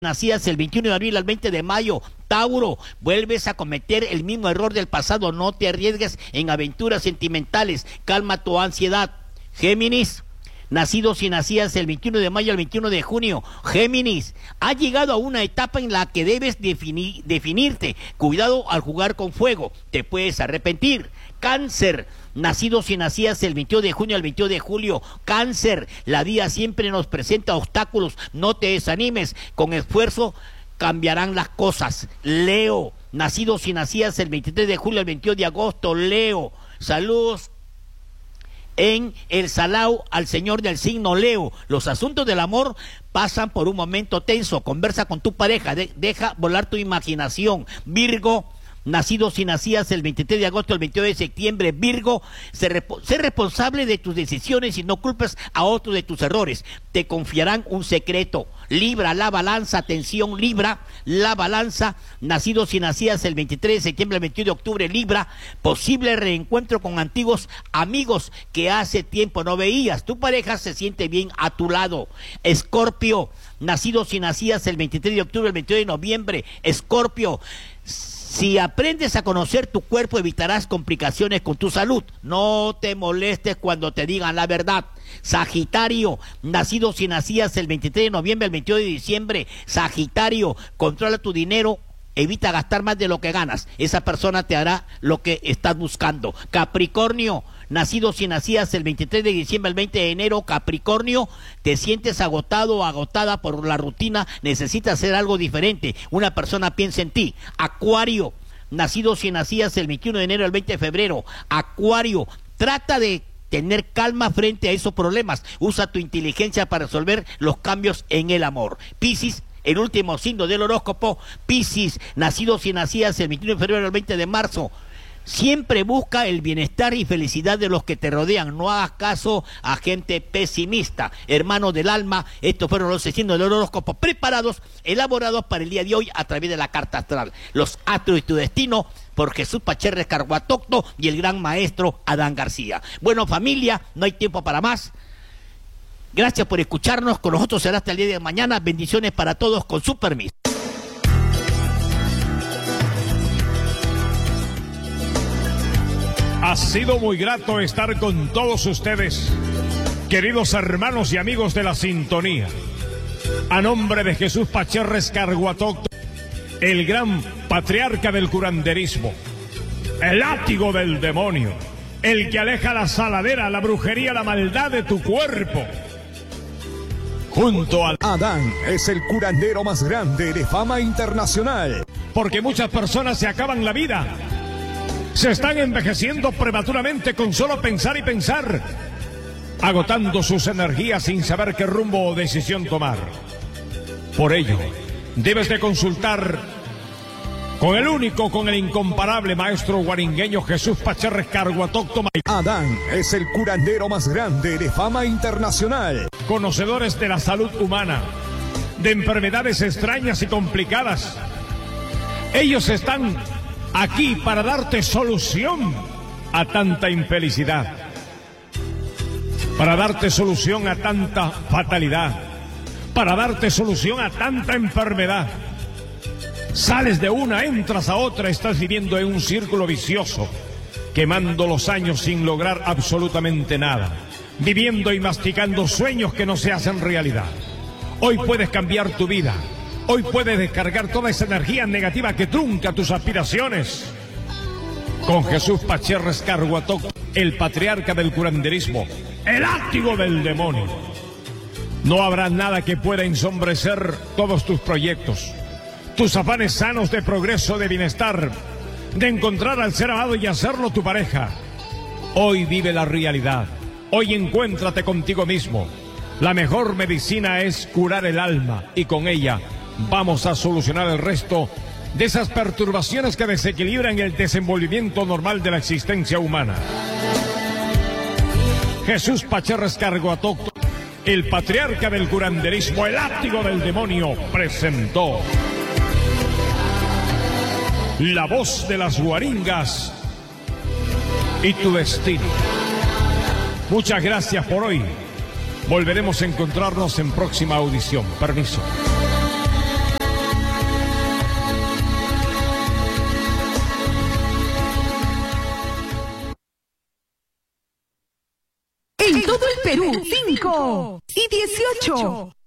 Nacías el 21 de abril al 20 de mayo. Tauro, vuelves a cometer el mismo error del pasado. No te arriesgues en aventuras sentimentales. Calma tu ansiedad. Géminis, nacidos y nacidas el 21 de mayo al 21 de junio. Géminis, has llegado a una etapa en la que debes definirte. Cuidado al jugar con fuego. Te puedes arrepentir. Cáncer, nacidos y nacidas el 22 de junio al 22 de julio. Cáncer, la vida siempre nos presenta obstáculos. No te desanimes. Con esfuerzo cambiarán las cosas. Leo, nacidos y nacidas el 23 de julio al 22 de agosto. Leo, saludos en el Salao al señor del signo Leo. Los asuntos del amor pasan por un momento tenso. Conversa con tu pareja, deja volar tu imaginación. Virgo, nacidos y nacidas el 23 de agosto al 22 de septiembre. Virgo, sé responsable de tus decisiones y no culpes a otros de tus errores. Te confiarán un secreto. Libra, la balanza, atención, Libra, la balanza, nacidos y nacidas el 23 de septiembre al 21 de octubre. Libra, posible reencuentro con antiguos amigos que hace tiempo no veías. Tu pareja se siente bien a tu lado. Escorpio, nacidos y nacidas el 23 de octubre al 22 de noviembre. Escorpio, si aprendes a conocer tu cuerpo, evitarás complicaciones con tu salud. No te molestes cuando te digan la verdad. Sagitario, nacidos y nacidas el 23 de noviembre al 22 de diciembre. Sagitario, controla tu dinero. Evita gastar más de lo que ganas. Esa persona te hará lo que estás buscando. Capricornio, nacidos y nacidas el 23 de diciembre al 20 de enero. Capricornio, te sientes agotado o agotada por la rutina. Necesitas hacer algo diferente. Una persona piensa en ti. Acuario, nacidos y nacidas el 21 de enero al 20 de febrero. Acuario, trata de tener calma frente a esos problemas. Usa tu inteligencia para resolver los cambios en el amor. Piscis, el último signo del horóscopo. Piscis, nacidos y nacidas el 21 de febrero al 20 de marzo. Siempre busca el bienestar y felicidad de los que te rodean. No hagas caso a gente pesimista. Hermano del alma, estos fueron los signos del horóscopo preparados, elaborados para el día de hoy a través de la carta astral. Los astros y tu destino, por Jesús Pacherres Carguatocto y el gran maestro Adán García. Bueno, familia, no hay tiempo para más. Gracias por escucharnos. Con nosotros será hasta el día de mañana. Bendiciones para todos, con su permiso. Ha sido muy grato estar con todos ustedes, queridos hermanos y amigos de la sintonía. A nombre de Jesús Pacherres Carguatocto, el gran patriarca del curanderismo, el látigo del demonio, el que aleja la saladera, la brujería, la maldad de tu cuerpo. Junto al Adán es el curandero más grande de fama internacional. Porque muchas personas se acaban la vida. Se están envejeciendo prematuramente con solo pensar y pensar, agotando sus energías sin saber qué rumbo o decisión tomar. Por ello, debes de consultar con el único, con el incomparable maestro guaringueño Jesús Pacherres Carguatocto. Adán es el curandero más grande de fama internacional. Conocedores de la salud humana, de enfermedades extrañas y complicadas. Ellos están aquí para darte solución a tanta infelicidad, para darte solución a tanta fatalidad, para darte solución a tanta enfermedad. Sales de una, entras a otra, estás viviendo en un círculo vicioso, quemando los años sin lograr absolutamente nada, viviendo y masticando sueños que no se hacen realidad. Hoy puedes cambiar tu vida. Hoy puedes descargar toda esa energía negativa que trunca tus aspiraciones. Con Jesús Pacherres Carguatocto, el patriarca del curanderismo, el látigo del demonio. No habrá nada que pueda ensombrecer todos tus proyectos, tus afanes sanos de progreso, de bienestar, de encontrar al ser amado y hacerlo tu pareja. Hoy vive la realidad. Hoy encuéntrate contigo mismo. La mejor medicina es curar el alma y con ella vamos a solucionar el resto de esas perturbaciones que desequilibran el desenvolvimiento normal de la existencia humana. Jesús Pacherres Carguatocto, el patriarca del curanderismo, el látigo del demonio, presentó La Voz de las Guaringas y tu destino. Muchas gracias por hoy. Volveremos a encontrarnos en próxima audición. Permiso. En todo el Perú, 5 y 18.